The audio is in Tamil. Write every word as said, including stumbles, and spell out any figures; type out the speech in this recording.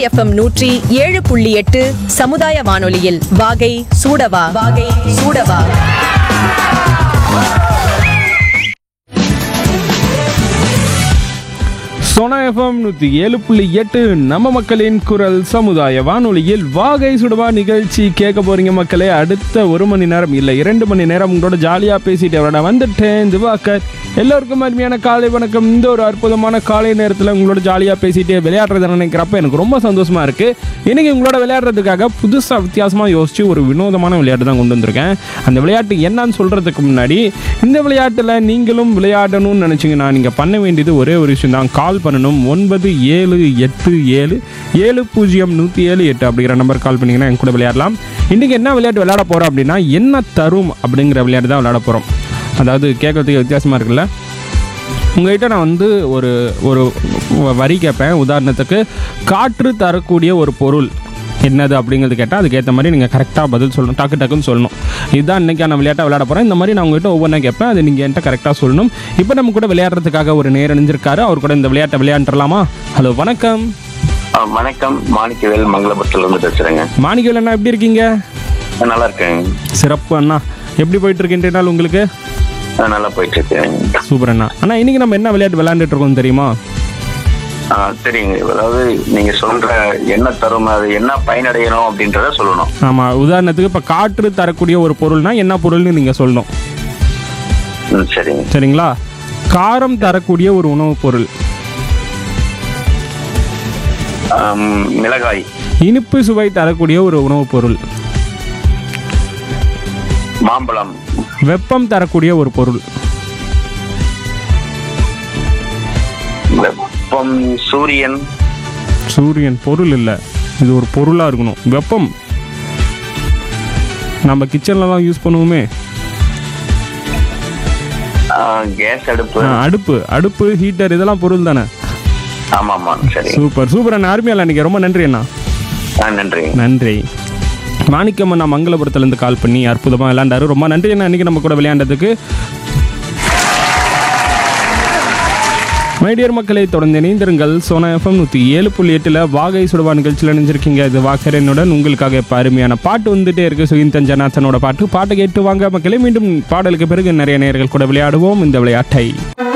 எஃப்எம் நூற்றி ஏழு புள்ளி எட்டு சமுதாய வானொலியில் வாகை சூடவா வாகை சூடவா. சோனா எஃப்எம் நூற்றி ஏழு புள்ளி எட்டு நம்ம மக்களின் குரல் சமுதாய வானொலியில் வாகை சுடுவா நிகழ்ச்சி கேட்க போறீங்க மக்களே. அடுத்த ஒரு மணி நேரம் இல்லை இரண்டு மணி நேரம் உங்களோட ஜாலியாக பேசிட்டு அவரோட வந்துட்டேன் திவாகர். எல்லோருக்கும் அருமையான காலை வணக்கம். இந்த ஒரு அற்புதமான காலை நேரத்தில் உங்களோட ஜாலியாக பேசிட்டு விளையாடுறத நினைக்கிறப்ப எனக்கு ரொம்ப சந்தோஷமா இருக்கு. இன்னைக்கு உங்களோட விளையாடுறதுக்காக புதுசாக வித்தியாசமாக யோசிச்சு ஒரு வினோதமான விளையாட்டு தான் கொண்டு வந்திருக்கேன். அந்த விளையாட்டு என்னன்னு சொல்றதுக்கு முன்னாடி, இந்த விளையாட்டில் நீங்களும் விளையாடணும்னு நினைச்சீங்கன்னா நீங்க பண்ண வேண்டியது ஒரே ஒரு விஷயம் தான். கால் பண்ணணும். ஒன்பது ஏழு எட்டு ஏழு ஏழு பூஜ்ஜியம் நூற்றி ஏழு எட்டு அப்படிங்கிற நம்பர் கால் பண்ணிங்கன்னா என் கூட விளையாடலாம். இன்றைக்கி என்ன விளையாட்டு விளையாட போகிறோம் அப்படின்னா, என்ன தரும் அப்படிங்கிற விளையாட்டு தான் விளையாட போகிறோம். அதாவது கேட்குறதுக்கு வித்தியாசமாக இருக்குல்ல. உங்கள்கிட்ட நான் வந்து ஒரு ஒரு வரி கேட்பேன். உதாரணத்துக்கு, காற்று தரக்கூடிய ஒரு பொருள் என்னது அப்படிங்கிறது கேட்டால் அதுக்கேற்ற மாதிரி நீங்கள் கரெக்டாக பதில் சொல்லணும். டக்கு டக்குன்னு சொல்லணும். இதுதான் இன்றைக்கான விளையாட்டை விளையாட போகிறேன். இந்த மாதிரி நான் உங்கள்கிட்ட ஒவ்வொன்றா கேட்பேன். அது நீங்கள் என்கிட்ட கரெக்டாக சொல்லணும். இப்போ நம்ம கூட விளையாடுறதுக்காக ஒரு நேர் அணிஞ்சிருக்காரு. அவர் கூட இந்த விளையாட்டை விளையாண்டுலாமா? ஹலோ, வணக்கம். வணக்கம், மாணிக்கவேல் மங்களபுரத்துல இருந்து பேசுறேங்க. மாணிக்கவேல் அண்ணா, எப்படி இருக்கீங்க? நல்லா இருக்கேன். சிறப்பு அண்ணா. எப்படி போயிட்டு இருக்கு நாள் உங்களுக்கு? நல்லா போயிட்டு இருக்கேன். சூப்பர் அண்ணா. அண்ணா, இன்னைக்கு நம்ம என்ன விளையாட்டு விளையாண்டுட்டு இருக்கோம் தெரியுமா? சரிங்க. அதாவது நீங்க சொல்ற என்ன தரும், அது என்ன பயனடையணும் அப்படின்றத சொல்லணும். ஆமா. உதாரணத்துக்கு இப்ப காற்று தரக்கூடிய ஒரு பொருள்னா என்ன பொருள்னு நீங்க சொல்லணும். சரிங்க. சரிங்களா? காரம் தரக்கூடிய ஒரு உணவுப் பொருள். மிளகாய். இனிப்பு சுவை தரக்கூடிய ஒரு உணவுப் பொருள். மாம்பழம். வெப்பம் தரக்கூடிய ஒரு பொருள். வெப்பம். சூரியன். சூரியன் பொருள் இல்லை, இது ஒரு பொருளா இருக்கணும். வெப்பம் நம்ம கிச்சன்ல தான் யூஸ் பண்ணுவோமே. கேஸ் அடுப்பு. அடுப்பு அடுப்பு ஹீட்டர் இதெல்லாம் பொருள் தானே? ஆமா ஆமா. சரி, சூப்பர் சூப்பர் அண்ணா. அருமையா அன்னைக்கு ரொம்ப நன்றி அண்ணா. நன்றி நன்றி. மாணிக்கம் அண்ணா மங்களபுரத்துலேருந்து கால் பண்ணி அற்புதமாக விளையாண்டாரு. ரொம்ப நன்றி அண்ணா இன்னைக்கு நம்ம கூட விளையாண்டதுக்கு. மைடியர் மக்களை தொடர்ந்து இணைந்திருங்கள். சோனா எஃப்எம் நூற்றி ஏழு புள்ளி எட்டில் வாகை சுடுவா நிகழ்ச்சியில் இணைஞ்சிருக்கீங்க. இது வாக்கரனுடன் உங்களுக்காக இப்போ அருமையான பாட்டு வந்துட்டே இருக்கு. சுகிந்தன் ஜனார்த்தனோட பாட்டு பாட்டை கேட்டு வாங்க மக்களே. மீண்டும் பாடலுக்கு பிறகு நிறைய நேயர்கள் கூட விளையாடுவோம் இந்த விளையாட்டை.